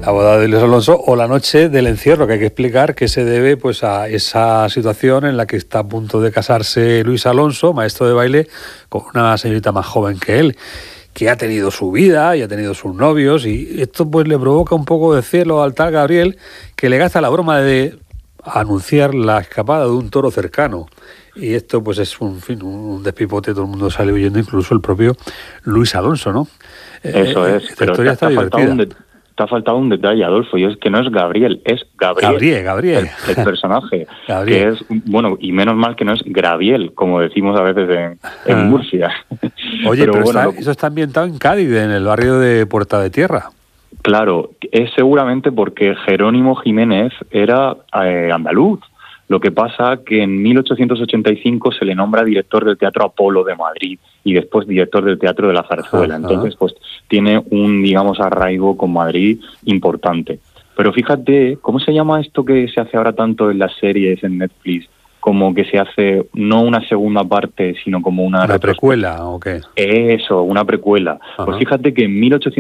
La boda de Luis Alonso o la noche del encierro, que hay que explicar que se debe pues a esa situación en la que está a punto de casarse Luis Alonso, maestro de baile, con una señorita más joven que él, que ha tenido su vida y ha tenido sus novios, y esto pues le provoca un poco de celo al tal Gabriel, que le gasta la broma de anunciar la escapada de un toro cercano. Y esto pues es un despipote, todo el mundo sale huyendo, incluso el propio Luis Alonso, ¿no? Eso es, esta pero historia está divertida. te ha faltado un detalle, Adolfo, y es que no es Gabriel, es Gabriel. El personaje, Gabriel. que es, bueno, y menos mal que no es Graviel, como decimos a veces en Murcia. Oye, pero bueno, eso está ambientado en Cádiz, en el barrio de Puerta de Tierra. Claro, es seguramente porque Jerónimo Jiménez era andaluz. Lo que pasa que en 1885 se le nombra director del Teatro Apolo de Madrid y después director del Teatro de la Zarzuela. Entonces, pues tiene un, digamos, arraigo con Madrid importante. Pero fíjate, ¿cómo se llama esto que se hace ahora tanto en las series, en Netflix? Como que se hace no una segunda parte, sino como una precuela, ¿o qué? Eso, una precuela. Ajá. Pues fíjate que en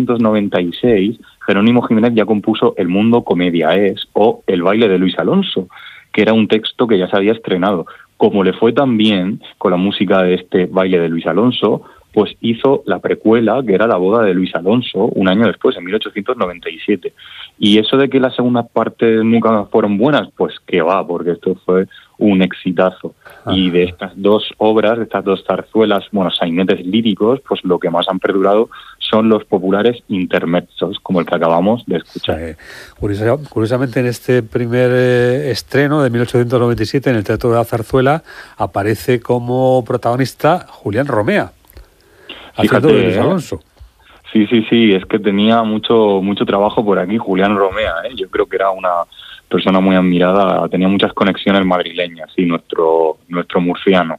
1896 Jerónimo Jiménez ya compuso El mundo comedia es, o El baile de Luis Alonso, que era un texto que ya se había estrenado. Como le fue tan bien con la música de este baile de Luis Alonso, pues hizo la precuela, que era La boda de Luis Alonso, un año después, en 1897. Y eso de que las segundas partes nunca fueron buenas, pues que va, porque esto fue un exitazo. Ajá. Y de estas dos obras, de estas dos zarzuelas, bueno, sainetes líricos, pues lo que más han perdurado son los populares intermezzos, como el que acabamos de escuchar. Curiosamente, en este primer estreno de 1897 en el Teatro de la Zarzuela aparece como protagonista Julián Romea, haciendo de Luis Alonso. Sí, es que tenía mucho trabajo por aquí Julián Romea, ¿eh? Yo creo que era una persona muy admirada, tenía muchas conexiones madrileñas, sí, nuestro murciano.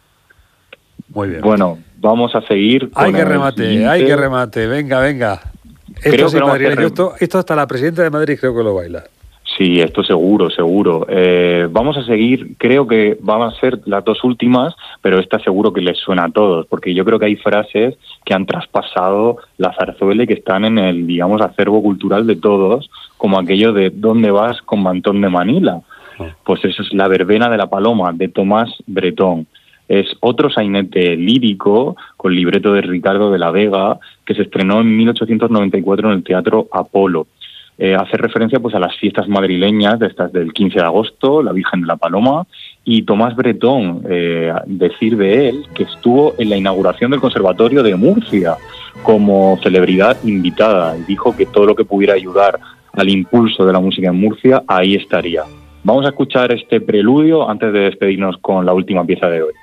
Muy bien. Bueno, vamos a seguir con hay que remate, venga. Esto, sí, esto hasta la presidenta de Madrid creo que lo baila. Sí, esto seguro. Vamos a seguir, creo que van a ser las dos últimas, pero esta seguro que les suena a todos, porque yo creo que hay frases que han traspasado la zarzuela y que están en el, digamos, acervo cultural de todos, como aquello de ¿dónde vas con mantón de Manila? Pues eso es La verbena de la paloma, de Tomás Bretón. Es otro sainete lírico con libreto de Ricardo de la Vega, que se estrenó en 1894 en el Teatro Apolo. Hace referencia pues a las fiestas madrileñas de estas del 15 de agosto, la Virgen de la Paloma, y Tomás Bretón, decir de él que estuvo en la inauguración del Conservatorio de Murcia como celebridad invitada, y dijo que todo lo que pudiera ayudar al impulso de la música en Murcia, ahí estaría. Vamos a escuchar este preludio antes de despedirnos con la última pieza de hoy.